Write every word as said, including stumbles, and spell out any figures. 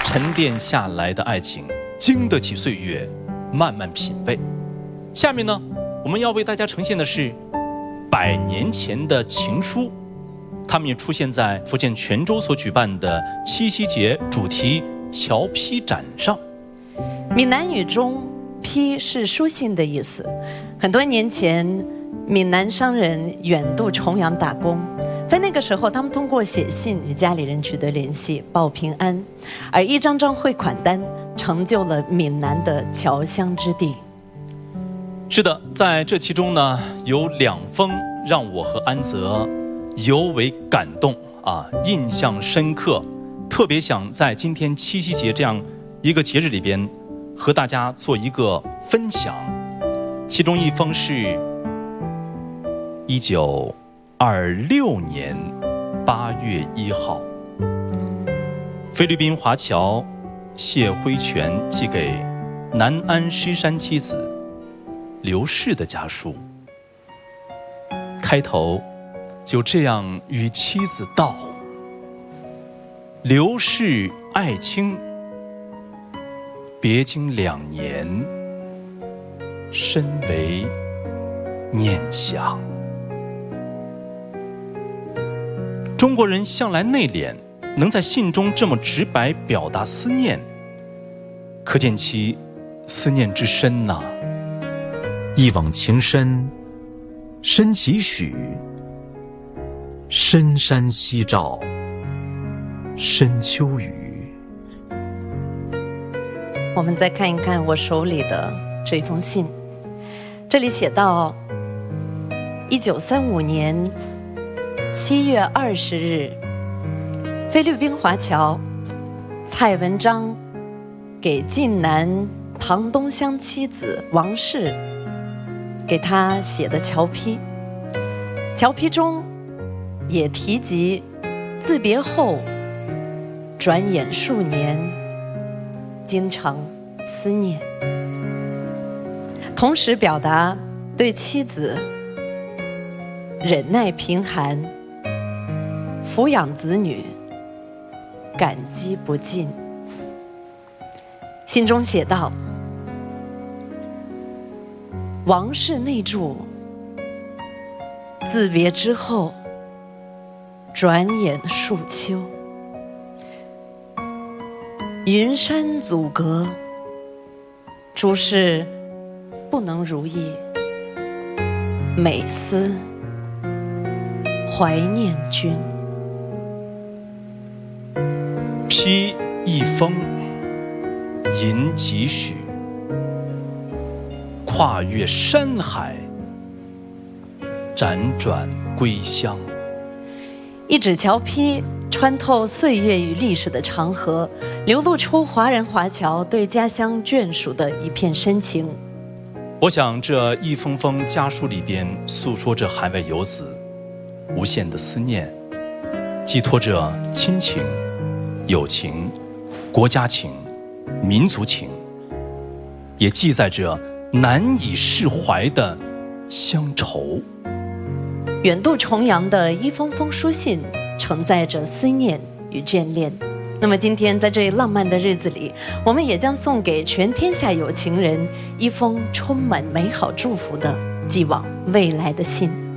沉淀下来的爱情，经得起岁月慢慢品味。下面呢，我们要为大家呈现的是百年前的情书，他们也出现在福建泉州所举办的七夕节主题侨批展上。 闽南语中批是书信的意思。很多年前，闽南商人远渡重洋打工，在那个时候，他们通过写信与家里人取得联系，报平安，而一张张汇款单成就了闽南的侨乡之地。 是的，在这其中呢，有两封让我和安泽尤为感动啊，印象深刻，特别想在今天七夕节这样一个节日里边和大家做一个分享。其中一封是一九二六年八月一号，菲律宾华侨谢辉全寄给南安狮山妻子刘氏的家书。开头就这样与妻子道：刘氏爱卿，别经两年，深为念想。中国人向来内敛，能在信中这么直白表达思念，可见其思念之深呐、啊。 一往情深，深几许？深山夕照，深秋雨。 我们再看一看我手里的这封信，这里写到：一九三五年七月二十日，菲律宾华侨蔡文章给晋南唐东乡妻子王氏给他写的侨批。侨批中也提及自别后转眼数年，经常思念，同时表达对妻子忍耐贫寒、抚养子女感激不尽。信中写道：王氏内注，自别之后转眼数秋，云山阻隔，诸事不能如意，每思怀念君。 批一封，吟几许，跨越山海，辗转归乡。 一纸侨批穿透岁月与历史的长河，流露出华人华侨对家乡眷属的一片深情。 我想这一封封家书里边诉说着海外游子无限的思念，寄托着亲情、友情、国家情、民族情，也记载着难以释怀的乡愁。 远渡重洋的一封封书信，承载着思念与眷恋。那么今天在这浪漫的日子里，我们也将送给全天下有情人一封充满美好祝福的寄往未来的信。